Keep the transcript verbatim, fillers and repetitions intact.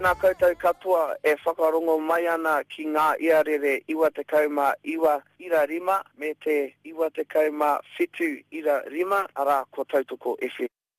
Nā koutou katoa e whakarongo mai ana ki ngā iarere iwa te kauma iwa ira rima me te iwa te kauma whitu ira rima ara ko tautoko F M.